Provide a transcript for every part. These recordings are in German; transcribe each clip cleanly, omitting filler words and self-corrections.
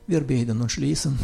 Wir beten und schließen.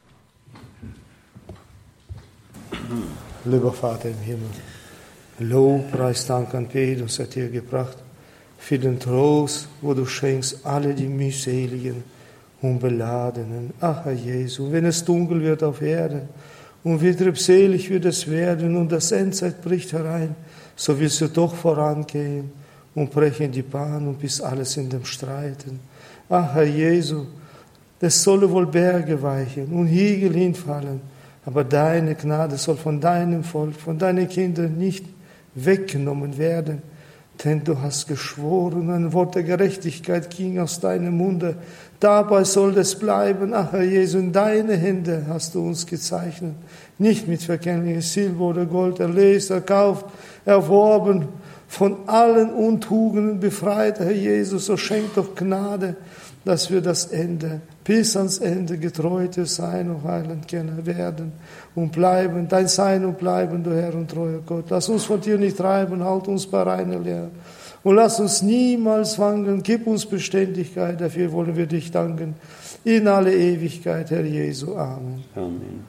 Lieber Vater im Himmel, Lob, Preis, Dank, Anbetung seid dir gebracht für den Trost, wo du schenkst alle die mühseligen und Beladenen. Ach, Herr Jesu, wenn es dunkel wird auf Erden und wie trübselig wird es werden und das Endzeit bricht herein, so willst du doch vorangehen und brechen die Bahn und bist alles in dem Streiten. Ach, Herr Jesu, es solle wohl Berge weichen und Hügel hinfallen, aber deine Gnade soll von deinem Volk, von deinen Kindern nicht weggenommen werden. Denn du hast geschworen, ein Wort der Gerechtigkeit ging aus deinem Munde. Dabei soll es bleiben. Ach, Herr Jesu, in deine Hände hast du uns gezeichnet. Nicht mit vergänglichem Silber oder Gold erlöst, erkauft, erworben, von allen Untugenden befreit. Herr Jesus, so schenk doch Gnade, dass wir das Ende, bis ans Ende getreute Sein und Heiland kennen werden und bleiben, dein Sein und bleiben, du Herr und treuer Gott. Lass uns von dir nicht treiben, halt uns bei reiner Lehre. Und lass uns niemals wankeln, gib uns Beständigkeit, dafür wollen wir dich danken. In alle Ewigkeit, Herr Jesu. Amen. Amen.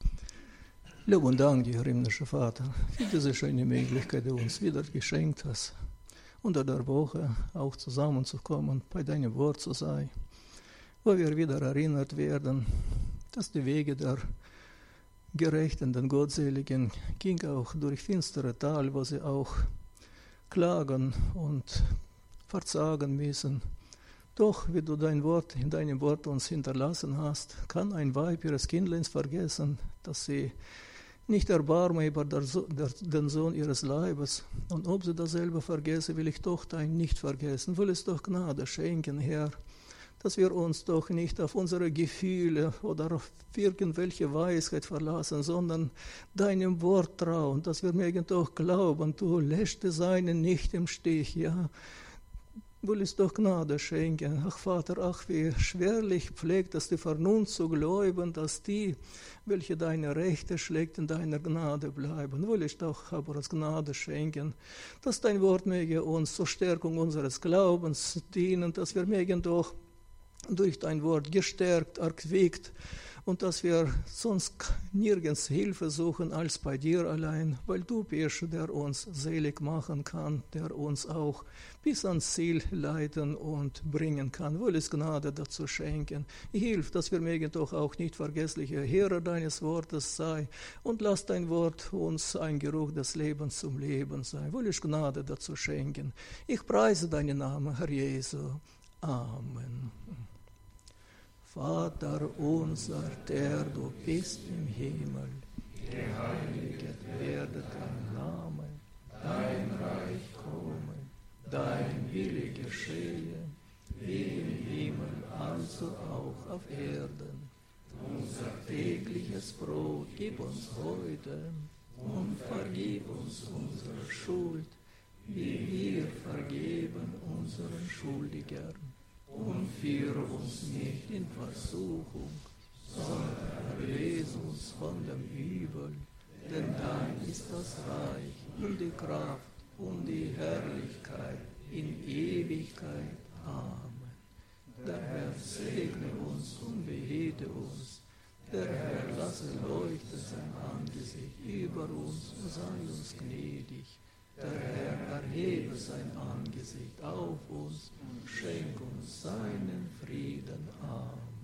Lob und Dank, dir himmlischer Vater, für diese schöne Möglichkeit, die du uns wieder geschenkt hast, unter der Woche auch zusammenzukommen, bei deinem Wort zu sein, wo wir wieder erinnert werden, dass die Wege der Gerechten, den Gottseligen, ging auch durch finstere Tal, wo sie auch klagen und verzagen müssen. Doch, wie du dein Wort in deinem Wort uns hinterlassen hast, kann ein Weib ihres Kindleins vergessen, dass sie nicht erbarme über den Sohn ihres Leibes. Und ob sie dasselbe vergesse, will ich doch dein nicht vergessen. Will es doch Gnade schenken, Herr, dass wir uns doch nicht auf unsere Gefühle oder auf irgendwelche Weisheit verlassen, sondern deinem Wort trauen, dass wir mögen doch glauben, du lässt die Seinen nicht im Stich, ja. Will es doch Gnade schenken. Ach Vater, ach wie schwerlich pflegt es die Vernunft zu glauben, dass die, welche deine Rechte schlägt, in deiner Gnade bleiben. Will ich doch aber als Gnade schenken, dass dein Wort möge uns zur Stärkung unseres Glaubens dienen, dass wir mögen doch durch dein Wort gestärkt, erquickt, und dass wir sonst nirgends Hilfe suchen als bei dir allein, weil du bist, der uns selig machen kann, der uns auch bis ans Ziel leiten und bringen kann. Will es Gnade dazu schenken. Hilf, dass wir mögen doch auch nicht vergessliche Hörer deines Wortes sein, und lass dein Wort uns ein Geruch des Lebens zum Leben sein. Will es Gnade dazu schenken. Ich preise deinen Namen, Herr Jesu. Amen. Vater unser, der du bist im Himmel, geheiligt werde dein Name, dein Reich komme, dein Wille geschehe, wie im Himmel, also auch auf Erden. Unser tägliches Brot gib uns heute und vergib uns unsere Schuld, wie wir vergeben unseren Schuldigern. Und führe uns nicht in Versuchung, sondern erlöse uns von dem Übel. Denn dein ist das Reich und die Kraft und die Herrlichkeit in Ewigkeit. Amen. Der Herr segne uns und behüte uns. Der Herr lasse leuchten sein Angesicht über uns und sei uns gnädig. Der Herr erhebe sein Angesicht auf uns und schenk uns seinen Frieden.